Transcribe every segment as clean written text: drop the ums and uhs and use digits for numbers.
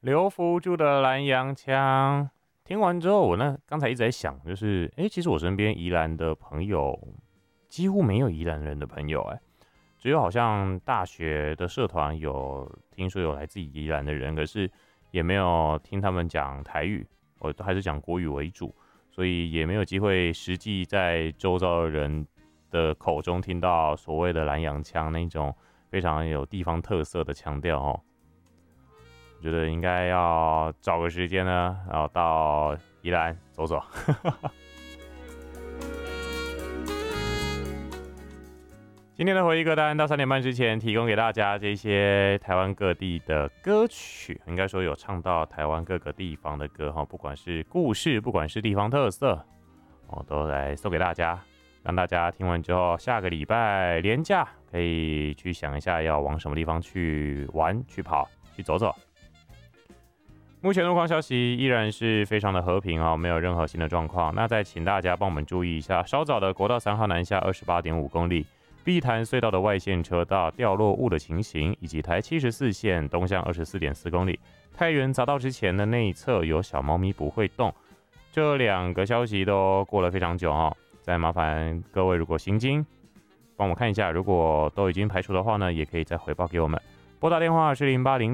刘福柱的蓝洋枪。听完之后，我刚才一直在想，就是其实我身边宜兰的朋友几乎没有宜兰人的朋友，只有好像大学的社团有听说有来自宜兰的人，可是也没有听他们讲台语，我都还是讲国语为主，所以也没有机会实际在周遭的人的口中听到所谓的蓝洋腔那种非常有地方特色的腔调哦。我觉得应该要找个时间呢，然后到宜兰走走。今天的回忆歌单到3点半之前提供给大家这些台湾各地的歌曲，应该说有唱到台湾各个地方的歌，不管是故事，不管是地方特色，都来送给大家，让大家听完之后，下个礼拜连假可以去想一下要往什么地方去玩、去跑、去走走。目前路况消息依然是非常的和平没有任何新的状况。那再请大家帮我们注意一下，稍早的国道3号南下28.5公里，碧潭隧道的外线车道掉落物的情形，以及台74线东向24.4公里，太原匝道之前的内侧有小猫咪不会动。这2个消息都过了非常久再麻烦各位如果行经，帮我看一下，如果都已经排除的话呢，也可以再回报给我们。拨打电话是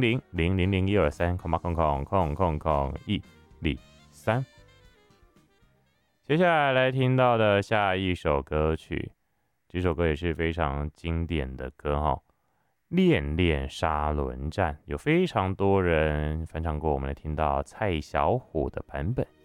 0800-000-123，接下来来听到的下一首歌曲，这首歌也是非常经典的歌恋恋沙轮战，有非常多人翻唱过，我们来听到蔡小虎的版本。